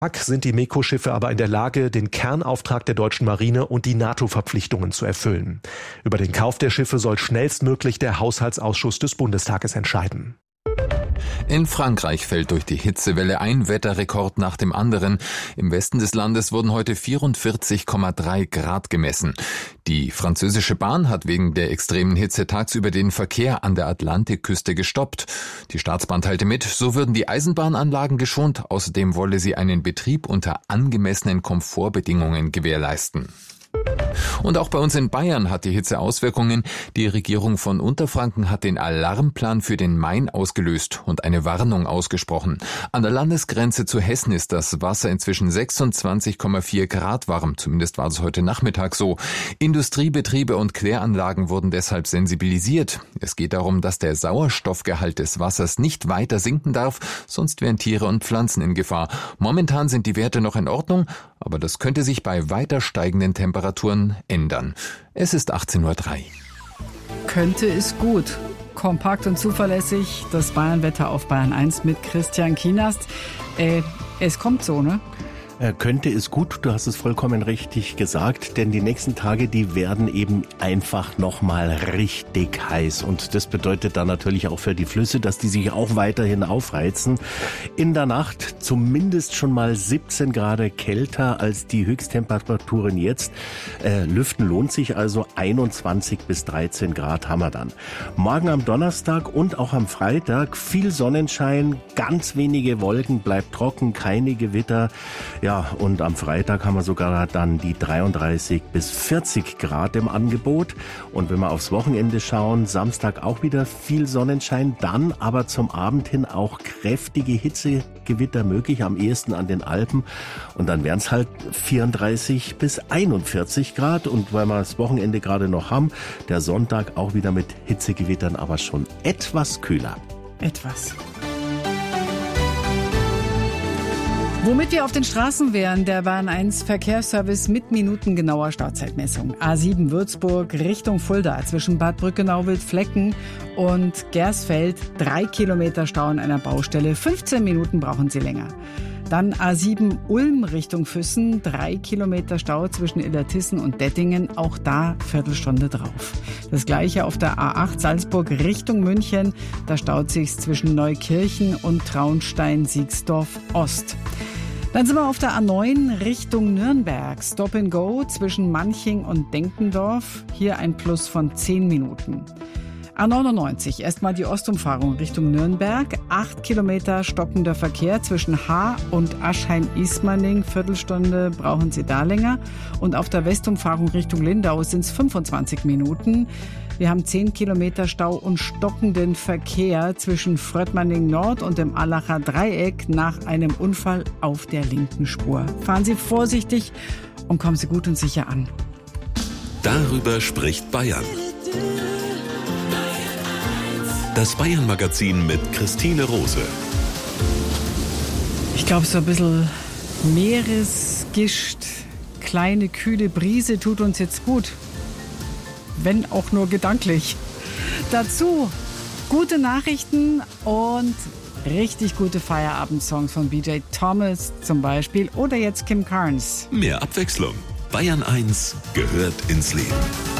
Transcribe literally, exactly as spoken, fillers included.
Sind die MEKO-Schiffe aber in der Lage, den Kernauftrag der deutschen Marine und die NATO-Verpflichtungen zu erfüllen. Über den Kauf der Schiffe soll schnellstmöglich der Haushaltsausschuss des Bundestages entscheiden. In Frankreich fällt durch die Hitzewelle ein Wetterrekord nach dem anderen. Im Westen des Landes wurden heute vierundvierzig Komma drei Grad gemessen. Die französische Bahn hat wegen der extremen Hitze tagsüber den Verkehr an der Atlantikküste gestoppt. Die Staatsbahn teilte mit, so würden die Eisenbahnanlagen geschont. Außerdem wolle sie einen Betrieb unter angemessenen Komfortbedingungen gewährleisten. Und auch bei uns in Bayern hat die Hitze Auswirkungen. Die Regierung von Unterfranken hat den Alarmplan für den Main ausgelöst und eine Warnung ausgesprochen. An der Landesgrenze zu Hessen ist das Wasser inzwischen sechsundzwanzig Komma vier Grad warm. Zumindest war es heute Nachmittag so. Industriebetriebe und Kläranlagen wurden deshalb sensibilisiert. Es geht darum, dass der Sauerstoffgehalt des Wassers nicht weiter sinken darf, sonst wären Tiere und Pflanzen in Gefahr. Momentan sind die Werte noch in Ordnung, aber das könnte sich bei weiter steigenden Temperaturen ändern. Es ist achtzehn Uhr drei. Könnte ist gut. Kompakt und zuverlässig. Das Bayernwetter auf Bayern eins mit Christian Kienast. Äh, es kommt so, ne? Könnte ist gut, du hast es vollkommen richtig gesagt, denn die nächsten Tage, die werden eben einfach nochmal richtig heiß und das bedeutet dann natürlich auch für die Flüsse, dass die sich auch weiterhin aufheizen. In der Nacht zumindest schon mal siebzehn Grad kälter als die Höchsttemperaturen jetzt. Äh, Lüften lohnt sich also, einundzwanzig bis dreizehn Grad haben wir dann. Morgen am Donnerstag und auch am Freitag viel Sonnenschein, ganz wenige Wolken, bleibt trocken, keine Gewitter. Ja, Ja, und am Freitag haben wir sogar dann die dreiunddreißig bis vierzig Grad im Angebot. Und wenn wir aufs Wochenende schauen, Samstag auch wieder viel Sonnenschein, dann aber zum Abend hin auch kräftige Hitzegewitter möglich, am ehesten an den Alpen. Und dann wären es halt vierunddreißig bis einundvierzig Grad. Und weil wir das Wochenende gerade noch haben, der Sonntag auch wieder mit Hitzegewittern, aber schon etwas kühler. Etwas. Womit wir auf den Straßen wären, der Bayern eins Verkehrsservice mit minutengenauer Startzeitmessung. A sieben Würzburg Richtung Fulda zwischen Bad Brückenau, Wildflecken und Gersfeld. Drei Kilometer Stau an einer Baustelle. fünfzehn Minuten brauchen Sie länger. Dann A sieben Ulm Richtung Füssen. Drei Kilometer Stau zwischen Illertissen und Dettingen. Auch da Viertelstunde drauf. Das gleiche auf der A acht Salzburg Richtung München. Da staut sich's zwischen Neukirchen und Traunstein-Siegsdorf Ost. Dann sind wir auf der A neun Richtung Nürnberg. Stop and Go zwischen Manching und Denkendorf. Hier ein Plus von zehn Minuten. A neunundneunzig, erstmal die Ostumfahrung Richtung Nürnberg. Acht Kilometer stockender Verkehr zwischen Haar und Aschheim-Ismaning. Viertelstunde brauchen Sie da länger. Und auf der Westumfahrung Richtung Lindau sind es fünfundzwanzig Minuten. Wir haben zehn Kilometer Stau und stockenden Verkehr zwischen Fröttmanning Nord und dem Allacher Dreieck nach einem Unfall auf der linken Spur. Fahren Sie vorsichtig und kommen Sie gut und sicher an. Darüber spricht Bayern. Das Bayern-Magazin mit Christine Rose. Ich glaube, so ein bisschen Meeresgischt, kleine kühle Brise tut uns jetzt gut. Wenn auch nur gedanklich. Dazu gute Nachrichten und richtig gute Feierabendsongs von B J Thomas zum Beispiel oder jetzt Kim Carnes. Mehr Abwechslung. Bayern eins gehört ins Leben.